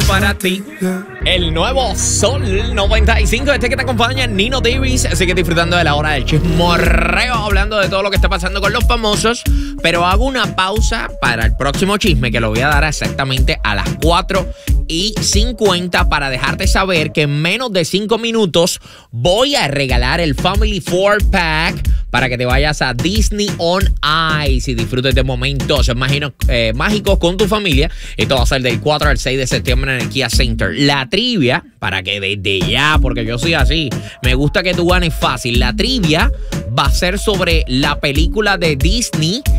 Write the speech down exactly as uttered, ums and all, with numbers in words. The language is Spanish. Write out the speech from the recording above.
para ti. El nuevo Sol noventa y cinco, este que te acompaña, Nino Davis. Sigue disfrutando de la hora del chismorreo, hablando de todo lo que está pasando con los famosos. Pero hago una pausa para el próximo chisme, que lo voy a dar exactamente a las cuatro y cincuenta, para dejarte saber que en menos de cinco minutos voy a regalar el Family four pack para que te vayas a Disney on Ice y disfrutes de momentos mágicos, eh, mágicos con tu familia. Esto va a ser del cuatro al seis de septiembre en el Kia Center. La trivia, para que desde ya, porque yo soy así, me gusta que tú ganes fácil. La trivia va a ser sobre la película de Disney